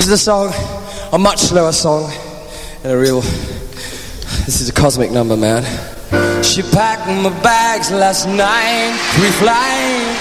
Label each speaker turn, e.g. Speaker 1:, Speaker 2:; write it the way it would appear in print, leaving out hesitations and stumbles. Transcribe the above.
Speaker 1: is a song, a much slower song, and this is a cosmic number, man. She packed my bags last night, we flying